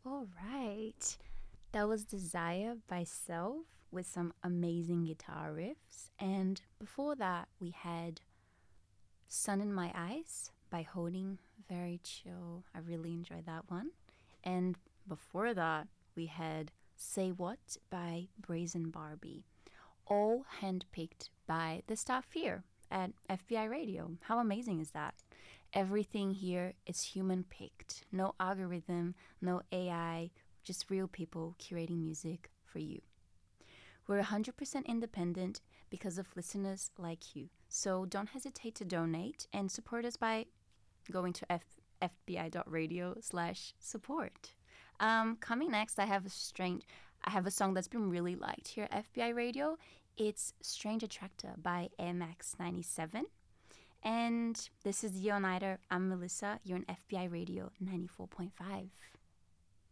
All right. That was Desire by Self with some amazing guitar riffs. And before that, we had Sun in My Eyes by Holding. Very chill. I really enjoyed that one. And before that, we had Say What by Brazen Barbie. All handpicked by the staff here at FBI Radio. How amazing is that? Everything here is human picked. No algorithm, no AI, just real people curating music for you. We're 100% independent because of listeners like you. So don't hesitate to donate and support us by going to fbi.radio/support. Coming next, I have a song that's been really liked here at FBI Radio. It's Strange Attractor by MX97. And this is The All Nighter. I'm Melissa. You're on FBI Radio 94.5.